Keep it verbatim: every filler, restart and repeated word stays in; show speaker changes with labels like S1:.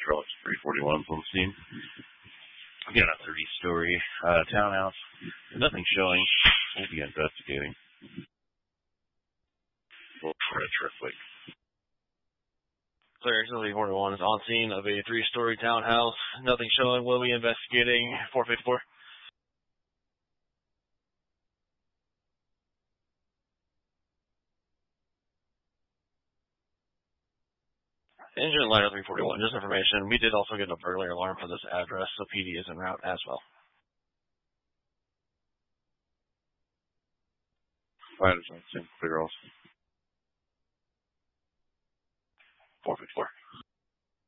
S1: Trucks three forty-one's on the scene. We got a thirty-story uh, townhouse. Nothing showing. We'll be investigating. We'll try to trip quick.
S2: Clear three forty-one is on scene of a three-story townhouse. Nothing showing. We'll be investigating. four fifty-four. Engine liner three forty-one, just information. We did also get a burglary alarm for this address, so P D is en route as well.
S1: Fighters on scene. Clear also.
S2: four fifty-four.